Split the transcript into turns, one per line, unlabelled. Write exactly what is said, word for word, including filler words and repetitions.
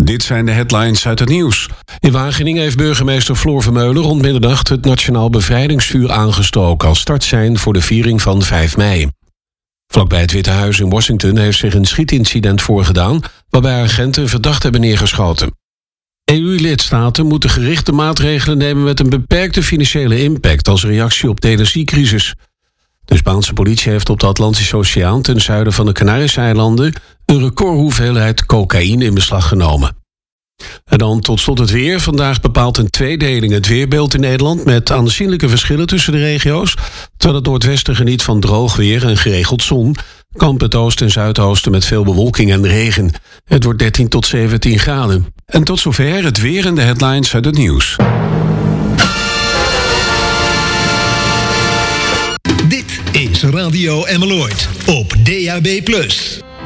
Dit zijn de headlines uit het nieuws. In Wageningen heeft burgemeester Floor Vermeulen rond middernacht het Nationaal Bevrijdingsvuur aangestoken als startsein voor de viering van vijf mei. Vlakbij het Witte Huis in Washington heeft zich een schietincident voorgedaan waarbij agenten een verdachte hebben neergeschoten. E U-lidstaten moeten gerichte maatregelen nemen met een beperkte financiële impact als reactie op de energiecrisis. De Spaanse politie heeft op de Atlantische Oceaan ten zuiden van de Canarische eilanden een recordhoeveelheid cocaïne in beslag genomen. En dan tot slot het weer. Vandaag bepaalt een tweedeling het weerbeeld in Nederland met aanzienlijke verschillen tussen de regio's. Terwijl het noordwesten geniet van droog weer en geregeld zon, kampt het oosten en zuidoosten met veel bewolking en regen. Het wordt dertien tot zeventien graden. En tot zover het weer en de headlines uit het nieuws.
Dit is Radio Emmeloord op D A B plus.